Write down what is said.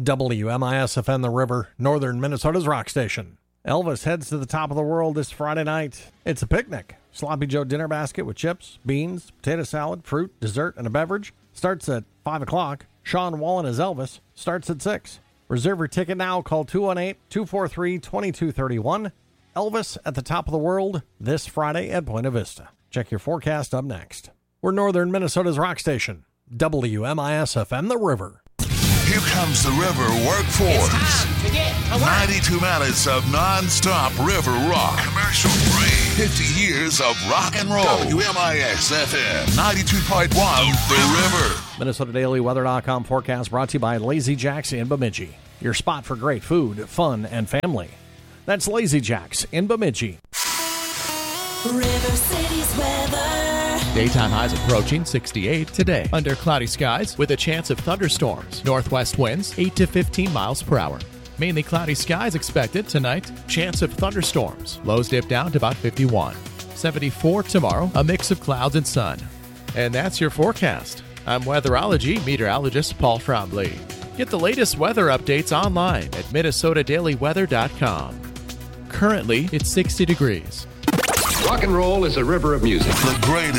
WMIS-FM The River, northern Minnesota's rock station. Elvis heads to the top of the world this Friday night. It's a picnic. Sloppy Joe dinner basket with chips, beans, potato salad, fruit, dessert, and a beverage. Starts at 5 o'clock. Sean Wallen as Elvis. Starts at 6. Reserve your ticket now. Call 218-243-2231. Elvis at the top of the world this Friday at Buena Vista. Check your forecast up next. We're northern Minnesota's rock station. WMIS-FM The River. Here comes the River Workforce. It's time to get to work. 92 minutes of non-stop river rock. Commercial free. 50 years of rock and roll. WMIS-FM 92.1 The River. MinnesotaDailyWeather.com forecast brought to you by Lazy Jack's in Bemidji. Your spot for great food, fun, and family. That's Lazy Jack's in Bemidji. River City's weather. Daytime highs approaching 68 today. Under cloudy skies with a chance of thunderstorms. Northwest winds 8 to 15 miles per hour. Mainly cloudy skies expected tonight. Chance of thunderstorms. Lows dip down to about 51. 74 tomorrow. A mix of clouds and sun. And that's your forecast. I'm weatherology meteorologist Paul Trombley. Get the latest weather updates online at MinnesotaDailyWeather.com. Currently, it's 60 degrees. Rock and roll is a river of music. The greatest